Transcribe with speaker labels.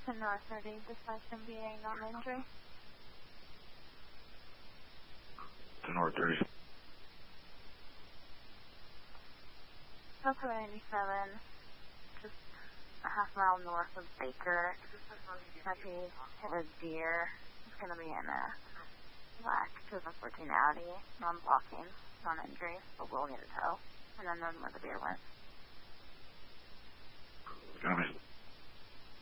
Speaker 1: to North 30, dispatch MBA, non-injury.
Speaker 2: To North 30.
Speaker 1: That's 97, just a half mile north of Baker. Happy hit a deer. It's going to be in a black 2014 Audi, non-blocking, non-injury, but we'll need a tow. And then where the deer went.
Speaker 2: Copy.